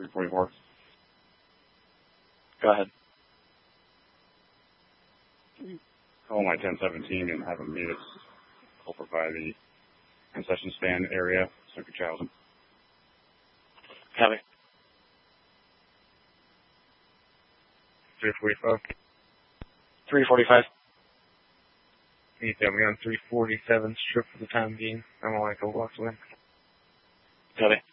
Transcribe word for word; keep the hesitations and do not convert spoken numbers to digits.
three forty-four. Go ahead. Call my ten seventeen and have them meet us over by the concession stand area, Circuit Charleston. Copy. three forty-five. three forty-five. Can you tell me on three forty-seven strip for the time being? I'm only a couple blocks away. Copy.